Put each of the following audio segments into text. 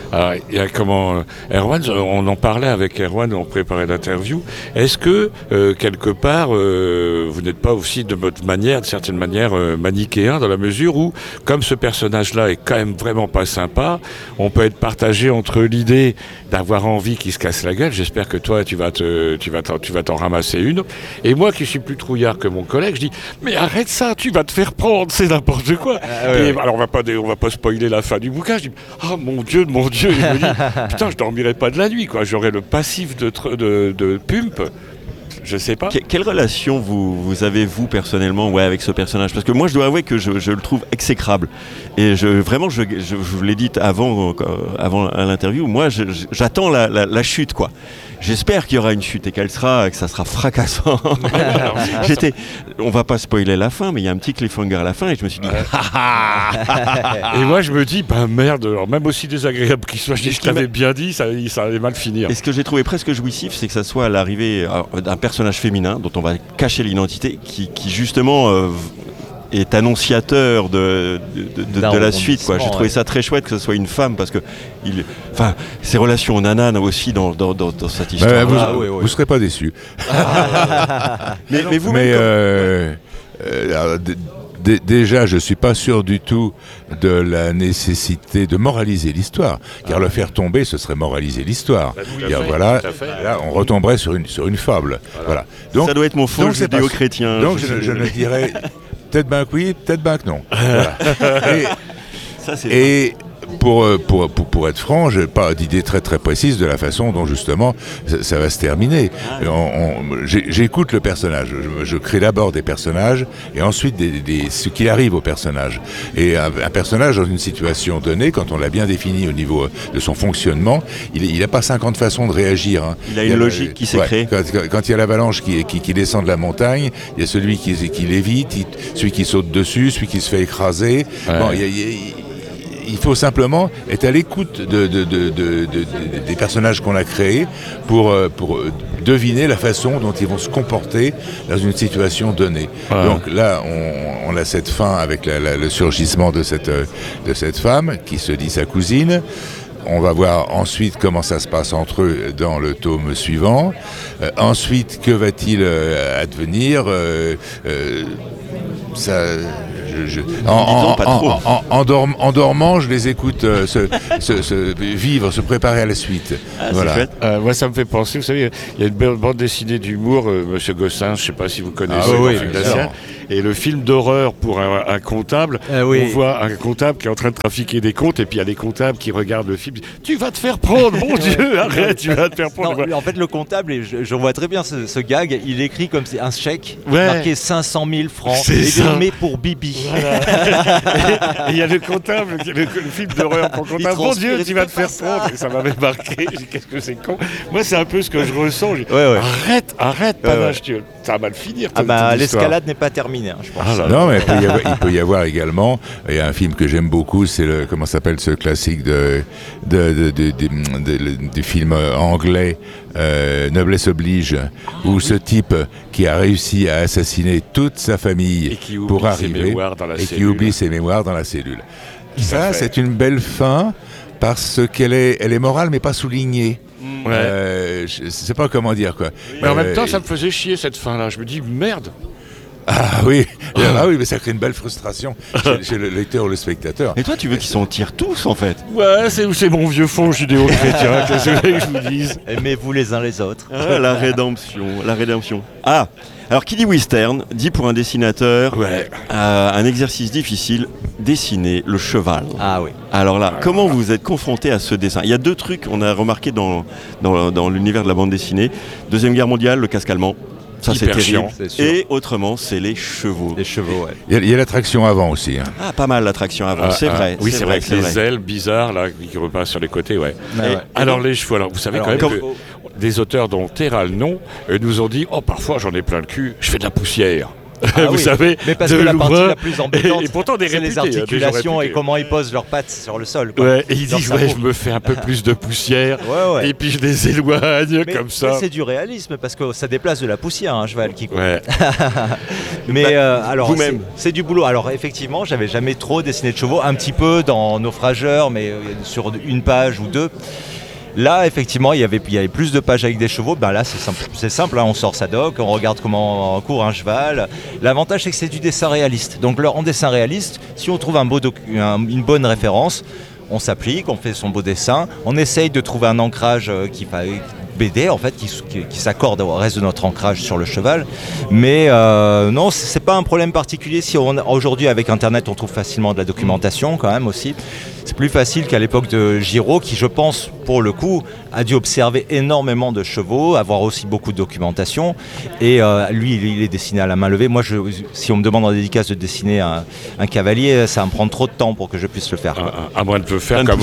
Alors, il y a comment Erwan, on en parlait avec Erwan, on préparait l'interview. Est-ce que quelque part vous n'êtes pas aussi de certaine manière manichéen, dans la mesure où, comme ce personnage-là est quand même vraiment pas sympa, on peut être partagé entre l'idée d'avoir envie qu'il se casse la gueule. J'espère que toi tu vas t'en ramasser une. Et moi qui suis plus trouillard que mon collègue, je dis mais arrête ça, tu vas te faire prendre, c'est n'importe quoi. Alors on va pas spoiler la fin du bouquin. Je dis oh mon Dieu. Et je me dis putain, je dormirai pas de la nuit quoi. J'aurai le passif de pump. Je sais pas. Quelle relation vous avez, vous, personnellement, avec ce personnage ? Parce que moi, je dois avouer que je le trouve exécrable. Et je vous l'ai dit avant à l'interview, moi, j'attends la chute, quoi. J'espère qu'il y aura une chute et que ça sera fracassant. On va pas spoiler la fin, mais il y a un petit cliffhanger à la fin et je me suis dit Et moi je me dis merde, alors même aussi désagréable qu'il soit, je t'avais bien dit, ça allait mal finir. Et ce que j'ai trouvé presque jouissif, c'est que ça soit à l'arrivée d'un personnage féminin dont on va cacher l'identité, qui justement est annonciateur de la suite, quoi. J'ai trouvé ça très chouette que ce soit une femme, parce que ces relations nananes aussi dans cette histoire. Vous serez pas déçus. mais vous. Déjà, je ne suis pas sûr du tout de la nécessité de moraliser l'histoire, car le faire tomber, ce serait moraliser l'histoire. Là, on retomberait sur une fable. Voilà. Donc, ça doit être mon faux judéo-chrétien. Donc, je ne dirais peut-être bien que oui, peut-être bien que non. Voilà. Et pour être franc, je n'ai pas d'idée très très précise de la façon dont justement ça va se terminer. J'écoute le personnage, je crée d'abord des personnages et ensuite ce qui arrive au personnage. Et un personnage dans une situation donnée, quand on l'a bien défini au niveau de son fonctionnement, il n'a pas 50 façons de réagir. Hein. Il a une logique qui s'est créée. Quand il y a l'avalanche qui descend de la montagne, il y a celui qui l'évite, celui qui saute dessus, celui qui se fait écraser. Ouais. Bon, il faut simplement être à l'écoute des personnages qu'on a créés pour deviner la façon dont ils vont se comporter dans une situation donnée. Ouais. Donc là, on a cette fin avec le surgissement de cette femme qui se dit sa cousine. On va voir ensuite comment ça se passe entre eux dans le tome suivant. Ensuite, que va-t-il advenir En dormant, je les écoute se préparer à la suite. Voilà. Moi, ça me fait penser, vous savez, il y a une bande dessinée d'humour, Monsieur Gossin, je ne sais pas si vous connaissez. Et le film d'horreur pour un comptable, on voit un comptable qui est en train de trafiquer des comptes, et puis il y a les comptables qui regardent le film. Tu vas te faire prendre, mon Dieu, arrête, tu vas te faire prendre. Non, en fait, le comptable, et je vois très bien ce gag, il écrit comme un chèque marqué 500 000 francs, et pour Bibi. Voilà. Et il y a le comptable, le film d'horreur pour comptable. Mon Dieu, tu vas te faire prendre. Et ça m'avait marqué. Qu'est-ce que c'est con. Moi, c'est un peu ce que je ressens. Arrête, panache. Ça va mal finir. L'escalade n'est pas terminée, je pense. Non, mais il peut y avoir également. Il y a un film que j'aime beaucoup, c'est comment s'appelle ce classique du film anglais. Noblesse oblige, où ce type qui a réussi à assassiner toute sa famille pour arriver et qui oublie ses mémoires dans la cellule. Ça, c'est une belle fin parce qu'elle est morale mais pas soulignée. Je ne sais pas comment dire quoi. Mais en même temps, ça me faisait chier cette fin-là. Je me dis merde. Ah oui, mais ça crée une belle frustration chez le lecteur ou le spectateur. Et toi, tu veux qu'ils s'en tirent tous, en fait ? Ouais, c'est mon vieux fond judéo-chrétien, qu'est-ce que je vous dise ? Aimez-vous les uns les autres. La rédemption. Ah, alors qui dit western, dit pour un dessinateur, un exercice difficile, dessiner le cheval. Ah oui. Alors là, comment vous êtes confronté à ce dessin ? Il y a deux trucs qu'on a remarqué dans l'univers de la bande dessinée. Deuxième Guerre mondiale, le casque allemand. Ça, c'est terrible. Et autrement, c'est les chevaux. Les chevaux, ouais. Il y a l'attraction avant aussi. Hein. Ah, pas mal l'attraction avant, c'est vrai. Oui, c'est vrai, avec les ailes bizarres là, qui repassent sur les côtés, Alors, les chevaux, vous savez quand même que des auteurs dont Terra le nom nous ont dit « Oh, parfois, j'en ai plein le cul, je fais de la poussière. » Vous savez, mais parce que la partie la plus embêtante, et pourtant c'est les articulations et comment ils posent leurs pattes sur le sol. Quoi. Ouais, et ils disent je me fais un peu plus de poussière, et puis je les éloigne comme ça. Mais c'est du réalisme parce que ça déplace de la poussière, un cheval qui court. Ouais. Mais alors, vous-même. c'est du boulot. Alors effectivement, j'avais jamais trop dessiné de chevaux, un petit peu dans Naufrageur, mais sur une page ou deux. Là, effectivement, il y avait plus de pages avec des chevaux. Ben là, c'est simple hein, on sort sa doc, on regarde comment court un cheval. L'avantage, c'est que c'est du dessin réaliste. Donc, en dessin réaliste, si on trouve une bonne référence, on s'applique, on fait son beau dessin, on essaye de trouver un ancrage qui BD en fait qui s'accorde au reste de notre ancrage sur le cheval, mais non, c'est pas un problème particulier. Si aujourd'hui avec Internet on trouve facilement de la documentation quand même aussi, c'est plus facile qu'à l'époque de Giraud qui, je pense, pour le coup a dû observer énormément de chevaux, avoir aussi beaucoup de documentation, et lui il est dessiné à la main levée. Moi si on me demande en dédicace de dessiner un cavalier, ça va me prendre trop de temps pour que je puisse le faire. À moins de le faire comme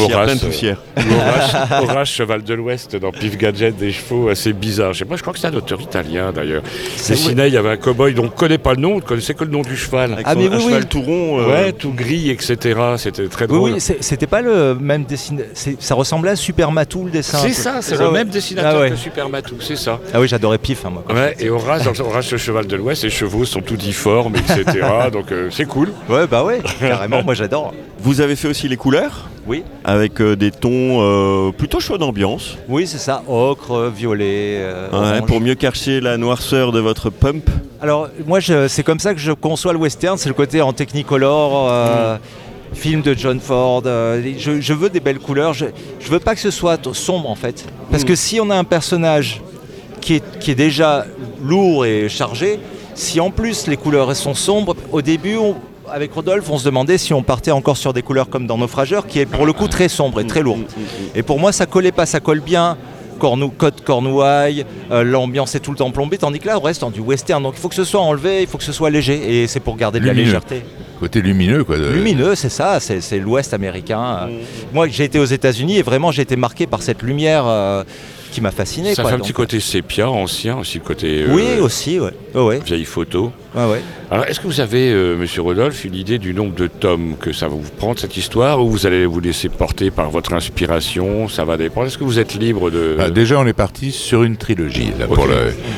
Horace, cheval de l'Ouest dans Pif Gadget, des chevaux assez bizarres. Je crois que c'est un auteur italien d'ailleurs. Dessiné, il y avait un cow-boy dont on ne connaît pas le nom, on ne connaissait que le nom du cheval. Un cheval tout rond. Tout gris, etc. C'était très drôle. Oui, c'était pas le même dessinateur. Ça ressemblait à Super Matou le dessin. C'est ça, c'est le même dessinateur que Super Matou, c'est ça. Ah oui, j'adorais Pif, moi. Et Horace, le cheval de l'Ouest, les chevaux sont tout difformes, etc. Donc c'est cool. Ouais, carrément, moi j'adore. Vous avez fait aussi les couleurs ? Oui. Avec des tons plutôt chauds d'ambiance. Oui, c'est ça, ocre, violet, orange. Pour mieux cacher la noirceur de votre pump. Alors, moi, c'est comme ça que je conçois le western, c'est le côté en Technicolor, film de John Ford. Je veux des belles couleurs, je veux pas que ce soit sombre, en fait. Parce que si on a un personnage qui est déjà lourd et chargé, si en plus les couleurs sont sombres, au début, avec Rodolphe, on se demandait si on partait encore sur des couleurs comme dans Naufrageur, qui est pour le coup très sombre et très lourd. Et pour moi, ça collait pas, ça colle bien. Côte Cornouailles, l'ambiance est tout le temps plombée, tandis que là, on reste dans du western. Donc il faut que ce soit enlevé, il faut que ce soit léger, et c'est pour garder de la légèreté. Côté lumineux, quoi. Lumineux, c'est ça, c'est l'Ouest américain. Moi, j'ai été aux États-Unis et vraiment, j'ai été marqué par cette lumière qui m'a fasciné. Ça fait un petit côté sépia, ancien aussi, côté oui, aussi, ouais. vieille photo. Ouais. Alors, est-ce que vous avez, Monsieur Rodolphe, une idée du nombre de tomes que ça va vous prendre, cette histoire, ou vous allez vous laisser porter par votre inspiration? Ça va dépendre. Est-ce que vous êtes libre de... Déjà, on est parti sur une trilogie. Là, pour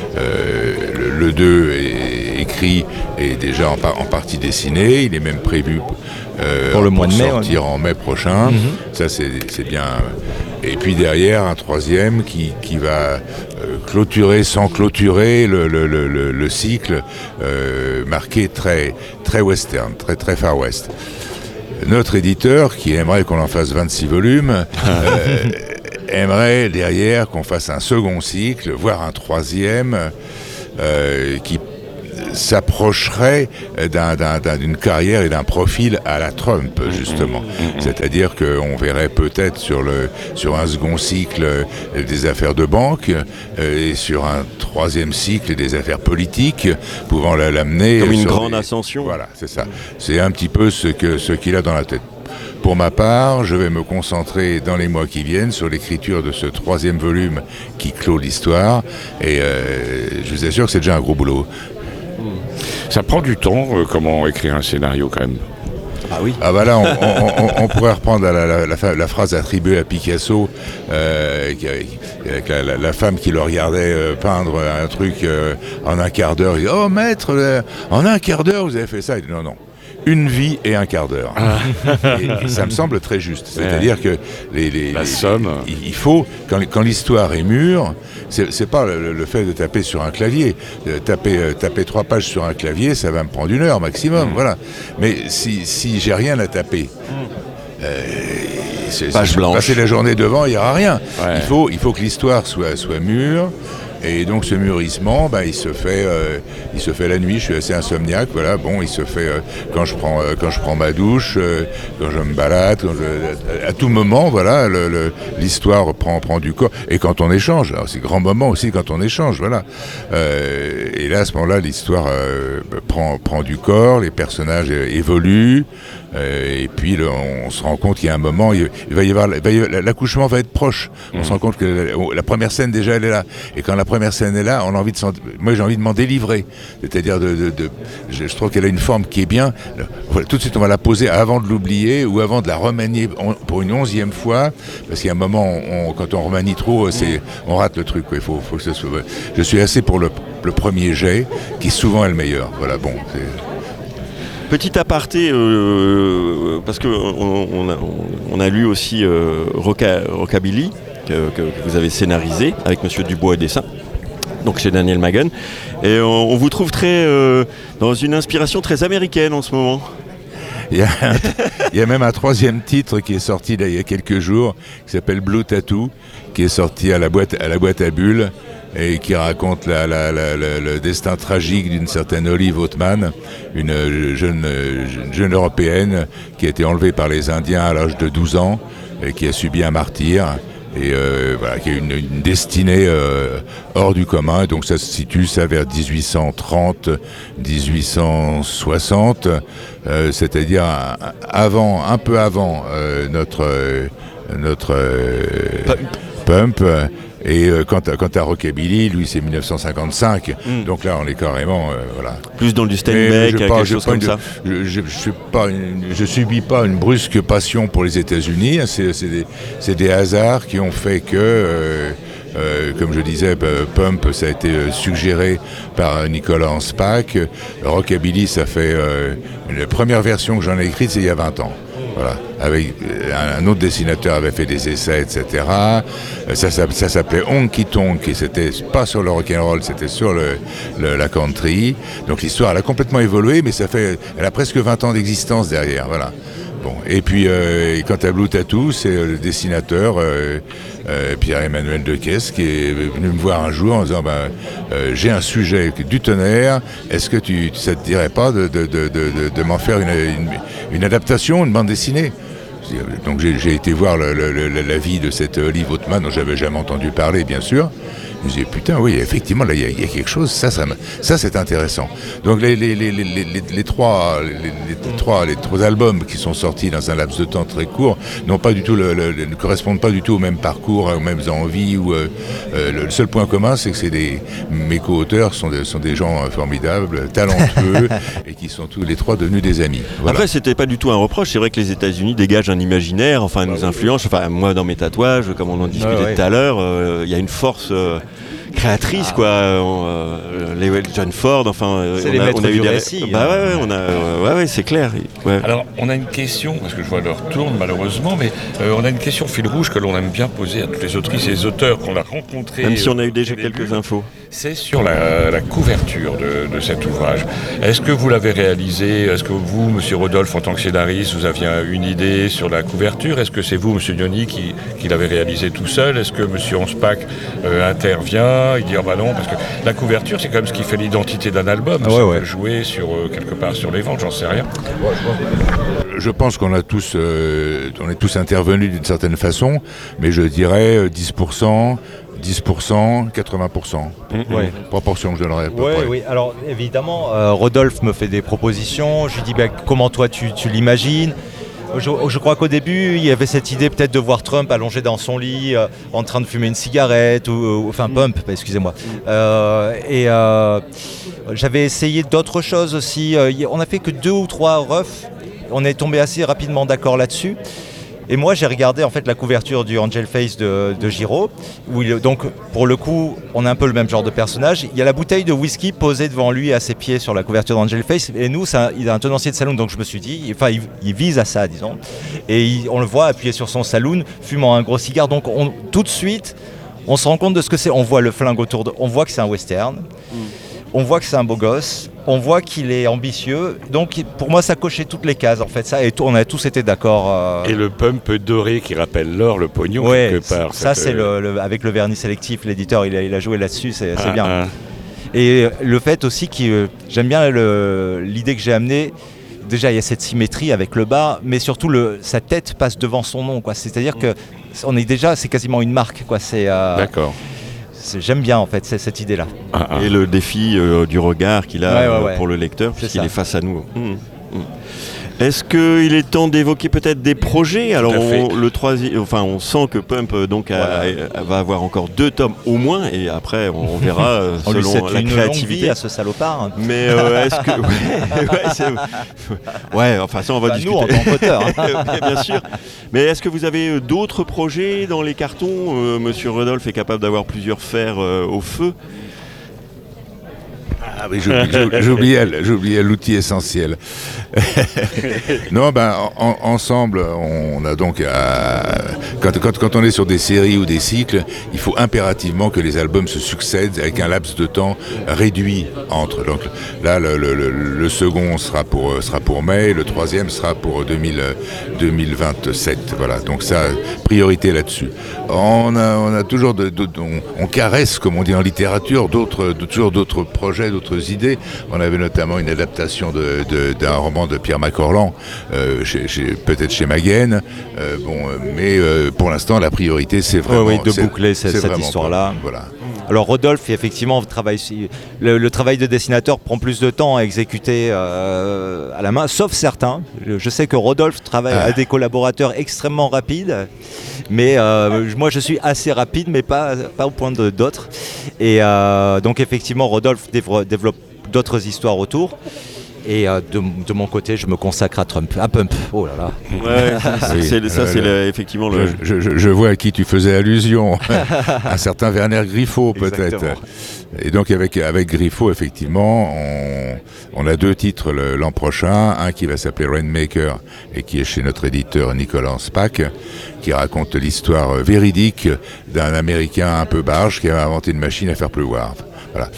le 2 est écrit et déjà en partie dessiné. Il est même prévu pour le mois de mai, sortir en mai prochain. Ça, c'est bien. Et puis derrière, un troisième qui va clôturer sans clôturer le cycle marqué très, très western, très, très far west. Notre éditeur, qui aimerait qu'on en fasse 26 volumes, aimerait derrière qu'on fasse un second cycle, voire un troisième, qui s'approcherait d'une carrière et d'un profil à la Trump, justement. C'est-à-dire qu'on verrait peut-être sur un second cycle des affaires de banque et sur un troisième cycle des affaires politiques, pouvant l'amener... Comme une grande ascension. Voilà, c'est ça. C'est un petit peu ce qu'il a dans la tête. Pour ma part, je vais me concentrer dans les mois qui viennent sur l'écriture de ce troisième volume qui clôt l'histoire, et je vous assure que c'est déjà un gros boulot. Ça prend du temps, comment écrire un scénario quand même. Ah oui. Ah bah là, on pourrait reprendre la phrase attribuée à Picasso, avec la femme qui le regardait peindre un truc en un quart d'heure. Il dit « Oh maître, en un quart d'heure vous avez fait ça ?» Il dit « Non, non. Une vie et un quart d'heure. » Et ça me semble très juste. C'est-à-dire que la somme. Il faut, quand l'histoire est mûre, c'est pas le fait de taper sur un clavier. Taper 3 pages sur un clavier, ça va me prendre 1 heure maximum. Voilà. Mais si j'ai rien à taper, page blanche. Passer la journée devant, il n'y aura rien. Ouais. Il faut que l'histoire soit mûre. Et donc ce mûrissement, il se fait la nuit. Je suis assez insomniaque, voilà. Bon, il se fait quand je prends ma douche, quand je me balade, à tout moment, voilà. L'histoire prend du corps. Et quand on échange, alors c'est grand moment aussi quand on échange, voilà. Et là, à ce moment-là, l'histoire prend du corps, les personnages évoluent. Et puis on se rend compte qu'il y a un moment, l'accouchement va être proche. On se rend compte que la première scène déjà elle est là. Et quand la première scène est là, moi j'ai envie de m'en délivrer. C'est-à-dire je trouve qu'elle a une forme qui est bien. Voilà, tout de suite on va la poser avant de l'oublier ou avant de la remanier pour une 11e fois. Parce qu'il y a un moment, quand on remanie trop, on rate le truc. Il faut que ce soit. Je suis assez pour le premier jet, qui souvent est le meilleur. Voilà, bon. Petit aparté, parce qu'on a lu aussi Rockabilly, que vous avez scénarisé avec Monsieur Dubois et Dessin, donc chez Daniel Magan. Et on vous trouve dans une inspiration très américaine en ce moment. Il y a même un troisième titre qui est sorti il y a quelques jours, qui s'appelle Blue Tattoo, qui est sorti à la boîte à bulles, et qui raconte le destin tragique d'une certaine Olive Oatman, une jeune européenne qui a été enlevée par les Indiens à l'âge de 12 ans et qui a subi un martyre. Et voilà, qui a une destinée hors du commun. Donc ça se situe vers 1830, 1860, c'est-à-dire un peu avant notre Pump. Et quant à Rockabilly, lui c'est 1955, donc là on est carrément voilà. Plus dans du Steinbeck, quelque chose comme ça. Je subis pas une brusque passion pour les États-Unis. C'est des hasards qui ont fait que, comme je disais, Pump ça a été suggéré par Nicolas Anspach. Rockabilly, ça fait la première version que j'en ai écrite, c'est il y a 20 ans. Voilà. Avec un autre dessinateur avait fait des essais, etc. Ça s'appelait Honky Tonk, et c'était pas sur le rock'n'roll, c'était sur la country. Donc l'histoire elle a complètement évolué, mais elle a presque 20 ans d'existence derrière. Voilà. Bon. Et puis quant à Blue Tattoo, c'est le dessinateur Pierre-Emmanuel Decaisse qui est venu me voir un jour en disant j'ai un sujet du tonnerre, est-ce que ça te dirait pas de m'en faire une adaptation, une bande dessinée? Donc j'ai été voir la vie de cette Olive Oatman dont j'avais jamais entendu parler, bien sûr. Je me disais, putain, oui, effectivement, là, il y a quelque chose, ça c'est intéressant. Donc les trois albums qui sont sortis dans un laps de temps très court ne correspondent pas du tout au même parcours, aux mêmes envies. Le seul point commun, c'est que mes co-auteurs sont des gens formidables, talentueux, et qui sont tous les trois devenus des amis. Voilà. Après, c'était pas du tout un reproche. C'est vrai que les États-Unis dégagent un imaginaire, enfin, nous influencent. Enfin, moi, dans mes tatouages, comme on en discutait tout à l'heure, il y a une force créatrice, quoi. Les John Ford, enfin, on a eu des récits. Ouais, c'est clair. Ouais. Alors, on a une question, parce que je vois l'heure tourne malheureusement, mais on a une question fil rouge que l'on aime bien poser à toutes les autrices et les auteurs qu'on a rencontrés. Même si on a eu déjà quelques infos. C'est sur la couverture de cet ouvrage. Est-ce que vous l'avez réalisé? Est-ce que vous, Monsieur Rodolphe, en tant que scénariste, vous aviez une idée sur la couverture? Est-ce que c'est vous, Monsieur Gnoni, qui l'avez réalisé tout seul? Est-ce que Monsieur Anspach intervient? Il dit non, parce que la couverture, c'est quand même ce qui fait l'identité d'un album. Ça peut jouer quelque part sur les ventes, j'en sais rien. Je pense qu'on est tous intervenus d'une certaine façon, mais je dirais 10%, 80%. Proportion que je donnerais à peu près. Oui, alors évidemment, Rodolphe me fait des propositions. Je lui dis comment toi tu l'imagines. Je crois qu'au début, il y avait cette idée peut-être de voir Trump allongé dans son lit, en train de fumer une cigarette, Pump, excusez-moi. J'avais essayé d'autres choses aussi. On n'a fait que 2 ou 3 refs. On est tombé assez rapidement d'accord là-dessus. Et moi, j'ai regardé en fait la couverture du Angel Face de Giraud, où donc pour le coup, on a un peu le même genre de personnage. Il y a la bouteille de whisky posée devant lui à ses pieds sur la couverture d'Angel Face. Et nous, il a un tenancier de saloon, donc je me suis dit, il vise à ça, disons. Et on le voit appuyé sur son saloon, fumant un gros cigare. Donc tout de suite, on se rend compte de ce que c'est. On voit le flingue on voit que c'est un western. On voit que c'est un beau gosse, on voit qu'il est ambitieux, donc pour moi ça cochait toutes les cases en fait, ça, et on a tous été d'accord. Et le pump doré qui rappelle l'or, le pognon quelque part. Ça c'est avec le vernis sélectif, l'éditeur il a joué là-dessus, c'est bien. Et le fait aussi que j'aime bien l'idée que j'ai amenée, déjà il y a cette symétrie avec le bas, mais surtout sa tête passe devant son nom, quoi. C'est-à-dire que c'est quasiment une marque, quoi. D'accord. J'aime bien en fait cette idée-là. Et le défi du regard qu'il a pour le lecteur, puisqu'il est face à nous. Est-ce qu'il est temps d'évoquer peut-être des projets? Alors on sent que Pump va avoir encore 2 tomes au moins, et après on verra selon la créativité. Longue vie à ce salopard. Mais est-ce que ça on va discuter. Nous en tant qu'auteur. Bien sûr. Mais est-ce que vous avez d'autres projets dans les cartons? Monsieur Rodolphe est capable d'avoir plusieurs fers au feu. oui, j'oubliais l'outil essentiel. Non, ensemble, on a donc quand on est sur des séries ou des cycles, il faut impérativement que les albums se succèdent avec un laps de temps réduit entre. Donc là, le second sera pour mai, le troisième sera pour 2027. Voilà. Donc ça, priorité là-dessus. On a toujours on caresse, comme on dit en littérature, toujours d'autres projets, d'autres idées. On avait notamment une adaptation d'un roman de Pierre Macorlan, peut-être chez Maguen. Mais pour l'instant, la priorité, c'est vraiment de boucler cette histoire-là. Voilà. Alors Rodolphe, effectivement, le travail de dessinateur prend plus de temps à exécuter à la main, sauf certains. Je sais que Rodolphe travaille à des collaborateurs extrêmement rapides, mais moi je suis assez rapide, mais pas au point d'autres. Et donc effectivement, Rodolphe développe d'autres histoires autour. Et de mon côté, je me consacre à Pump. Oh là là. Ouais, c'est effectivement le. Je vois à qui tu faisais allusion. Un certain Werner Griffo, peut-être. Exactement. Et donc avec Griffo, effectivement, on a 2 titres l'an prochain. Un qui va s'appeler Rainmaker et qui est chez notre éditeur Nicolas Spack, qui raconte l'histoire véridique d'un Américain un peu barge qui a inventé une machine à faire pleuvoir. Voilà.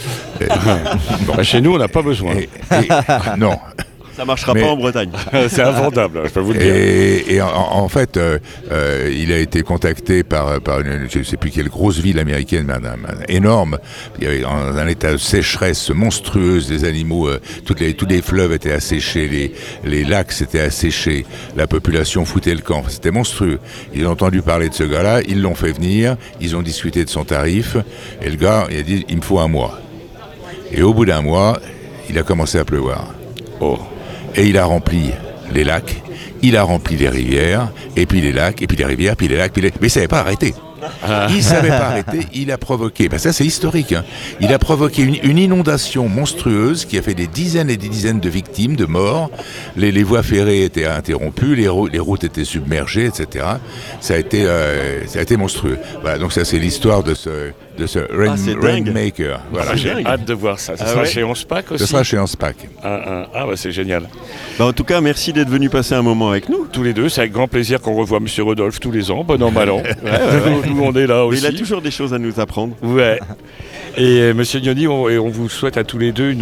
Chez nous, on n'a pas besoin. Non. Ça marchera pas en Bretagne. C'est invendable, je peux vous le dire. Et en fait, il a été contacté par je ne sais plus quelle grosse ville américaine, mais énorme. Il y avait un état de sécheresse monstrueuse, des animaux, tous les fleuves étaient asséchés, les lacs s'étaient asséchés, la population foutait le camp, c'était monstrueux. Ils ont entendu parler de ce gars-là, ils l'ont fait venir, ils ont discuté de son tarif, et le gars, il a dit, il me faut 1 mois. Et au bout d'1 mois, il a commencé à pleuvoir. Oh. Et il a rempli les lacs, il a rempli les rivières, et puis les lacs, et puis les rivières, puis les lacs, mais il ne savait pas arrêter. Il ne savait pas arrêter, il a provoqué, ça c'est historique, hein. Il a provoqué une inondation monstrueuse qui a fait des dizaines et des dizaines de victimes, de morts. Les voies ferrées étaient interrompues, les routes étaient submergées, etc. Ça a été monstrueux. Voilà, donc ça c'est l'histoire de ce Rainmaker. Voilà. J'ai hâte de voir ça. Ça sera chez Onspach aussi. Ce sera chez Onspach. C'est génial. En tout cas, merci d'être venu passer un moment avec nous. Tous les deux, c'est avec grand plaisir qu'on revoit M. Rodolphe tous les ans, bon an, mal an. Nous, on est là aussi. Il a toujours des choses à nous apprendre. Ouais. Et Monsieur Gnoni, on vous souhaite à tous les deux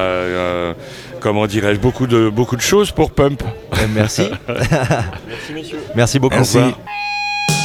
comment dirais-je, beaucoup de choses pour Pump. Merci. Merci messieurs. Merci beaucoup. Merci.